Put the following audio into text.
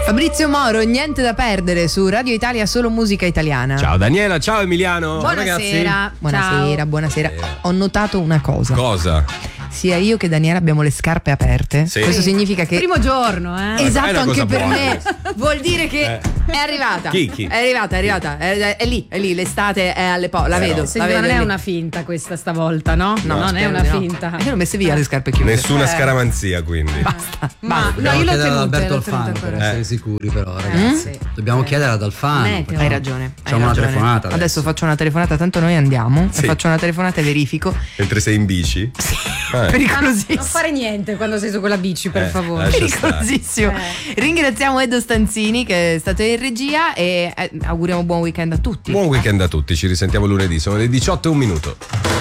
Fabrizio Moro, niente da perdere su Radio Italia, solo musica italiana. Ciao Daniela, ciao Emiliano. Buonasera. Buonasera, buonasera. Ho notato una cosa. Cosa? Sia io che Daniela abbiamo le scarpe aperte. Sì. Questo significa che Primo giorno, esatto, anche per buona. me. Vuol dire che è arrivata. Chi? È arrivata. È lì, l'estate è alle la vedo. Se la vedo non è lì. una finta questa stavolta, no? No, non è spero una di no. finta. Io l'ho messe via le scarpe chiuse. Nessuna scaramanzia, quindi. Basta. Ma no, Dobbiamo io l'ho chiedere ad tenuta Alberto ancora. Alfano per essere sicuri, però, ragazzi. Dobbiamo chiedere ad Alfano. Meteo. Hai ragione. Facciamo una telefonata Adesso faccio una telefonata, tanto noi andiamo. Sì. Faccio una telefonata e verifico. Mentre sei in bici? Pericolosissimo. Non fare niente quando sei su quella bici, per favore. lascia Pericolosissimo. Ringraziamo Edo Stanzini che è stato in regia e auguriamo buon weekend a tutti. Buon weekend a tutti, ci risentiamo lunedì, sono le 18:01.